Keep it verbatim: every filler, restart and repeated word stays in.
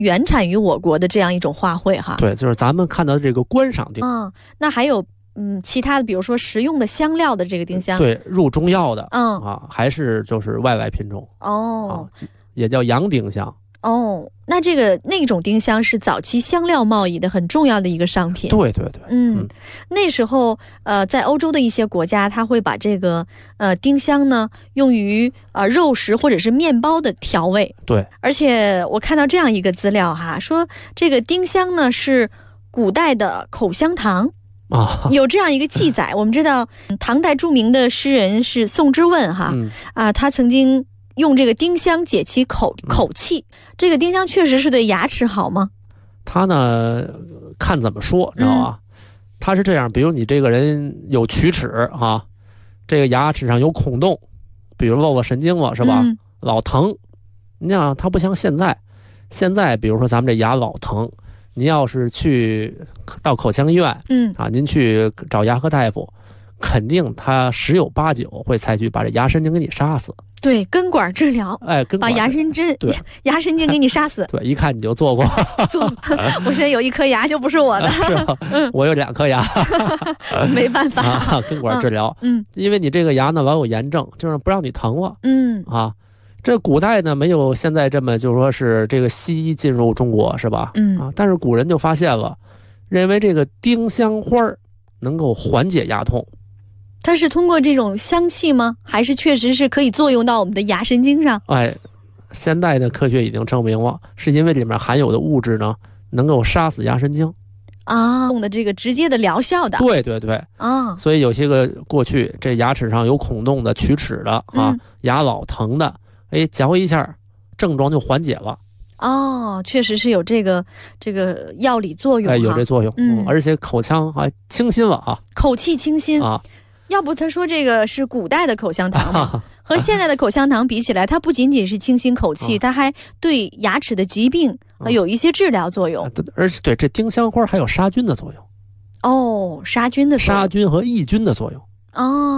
原产于我国的这样一种花卉哈。 对，就是咱们看到的这个观赏丁。 嗯，那还有嗯其他的，比如说食用的香料的这个丁香。 对，入中药的。 嗯啊，还是就是外来品种。 哦、 啊，也叫洋丁香。 哦，那这个那种丁香是早期香料贸易的很重要的一个商品。 对对对， 嗯， 嗯那时候呃，在欧洲的一些国家，它会把这个呃丁香呢用于呃肉食或者是面包的调味。 对， 而且我看到这样一个资料哈，说这个丁香呢是古代的口香糖。 啊， 有这样一个记载。我们知道唐代著名的诗人是宋之问哈、 嗯、 啊，他曾经用这个丁香解其口口气、嗯、这个丁香确实是对牙齿好吗？ 他呢看怎么说，知道吧、嗯、他是这样，比如你这个人有龋齿哈，这个牙齿上有孔洞，比如落个神经了是吧、嗯、老疼。你想他不像现在，现在比如说咱们这牙老疼，您要是去到口腔医院，嗯啊，您去找牙科大夫，肯定他十有八九会采取把这牙神经给你杀死。 对，根管治疗， 哎，根管把牙神经对牙神经给你杀死。 对，一看你就做过。 做，我现在有一颗牙就不是我的。 是啊，我有两颗牙， 没办法、 啊，根管治疗。 嗯， 因为你这个牙呢老有炎症，就是不让你疼了。 嗯啊。这古代呢没有现在这么就说是这个西医进入中国是吧？ 嗯啊，但是古人就发现了，认为这个丁香花能够缓解牙痛。 它是通过这种香气吗？还是确实是可以作用到我们的牙神经上？ 哎，现代的科学已经证明了，是因为里面含有的物质呢能够杀死牙神经啊，用的这个直接的疗效的。 对对对啊， 所以有些个过去这牙齿上有孔洞的、龋齿的啊、嗯，牙老疼的。哎，嚼一下，症状就缓解了。 哦，确实是有这个这个药理作用， 哎，有这作用。 嗯， 而且口腔还清新了啊， 口气清新啊。 要不他说这个是古代的口香糖嘛、啊，和现在的口香糖比起来，它不仅仅是清新口气，啊、它还对牙齿的疾病、啊、有一些治疗作用。 啊、而且对这丁香花还有杀菌的作用。 哦，杀菌的作用， 杀菌和抑菌的作用。 哦。